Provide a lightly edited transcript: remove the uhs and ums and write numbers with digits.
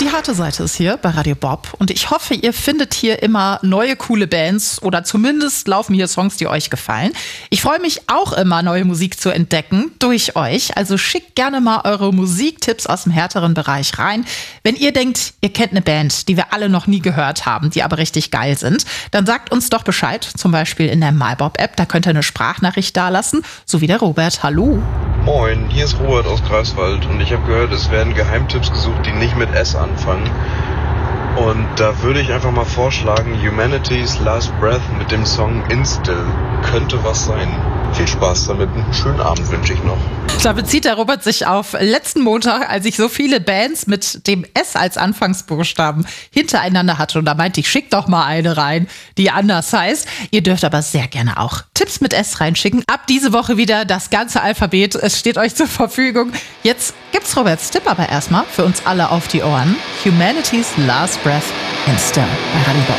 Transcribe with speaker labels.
Speaker 1: Die harte Seite ist hier bei Radio Bob und ich hoffe, ihr findet hier immer neue coole Bands oder zumindest laufen hier Songs, die euch gefallen. Ich freue mich auch immer, neue Musik zu entdecken durch euch. Also schickt gerne mal eure Musiktipps aus dem härteren Bereich rein. Wenn ihr denkt, ihr kennt eine Band, die wir alle noch nie gehört haben, die aber richtig geil sind, dann sagt uns doch Bescheid, zum Beispiel in der MyBob-App. Da könnt ihr eine Sprachnachricht dalassen, so wie der Robert. Hallo.
Speaker 2: Moin, hier ist Robert aus Greifswald und ich habe gehört, es werden Geheimtipps gesucht, die nicht mit S anfangen. Und da würde ich einfach mal vorschlagen, Humanity's Last Breath mit dem Song Instill könnte was sein. Viel Spaß damit, einen schönen Abend wünsche ich noch.
Speaker 1: Da bezieht der Robert sich auf letzten Montag, als ich so viele Bands mit dem S als Anfangsbuchstaben hintereinander hatte. Und da meinte ich, schickt doch mal eine rein, die anders heißt. Ihr dürft aber sehr gerne auch Tipps mit S reinschicken. Ab diese Woche wieder das ganze Alphabet. Es steht euch zur Verfügung. Jetzt gibt's Roberts Tipp aber erstmal für uns alle auf die Ohren. Humanity's Last Breath Instill bei Radio Bob.